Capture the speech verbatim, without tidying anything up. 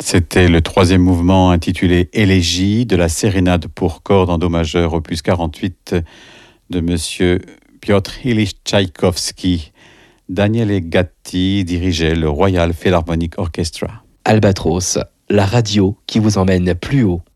C'était le troisième mouvement intitulé Élégie de la sérénade pour cordes en do majeur opus quarante-huit de Monsieur Piotr Ilyich Tchaïkovski. Daniele Gatti dirigeait le Royal Philharmonic Orchestra. Albatros, la radio qui vous emmène plus haut.